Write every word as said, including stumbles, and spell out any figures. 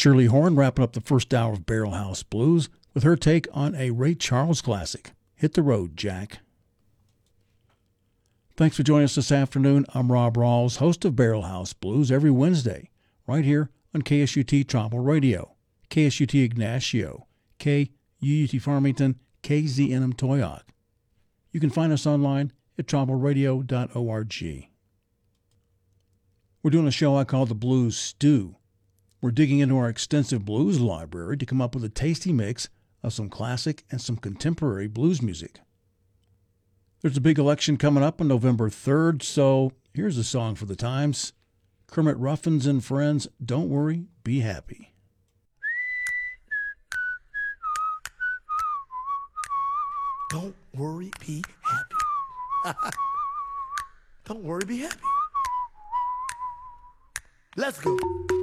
Shirley Horn wrapping up the first hour of Barrel House Blues with her take on a Ray Charles classic, Hit the Road, Jack. Thanks for joining us this afternoon. I'm Rob Rawls, host of Barrel House Blues every Wednesday, right here on K S U T Tribal Radio, K S U T Ignacio, K U U T Farmington, K Z N M Toyoak. You can find us online at tribal radio dot org. We're doing a show I call The Blues Stew. We're digging into our extensive blues library to come up with a tasty mix of some classic and some contemporary blues music. There's a big election coming up on November third, so here's a song for the times. Kermit Ruffins and Friends, Don't Worry, Be Happy. Don't worry, be happy. Don't worry, be happy. Let's go.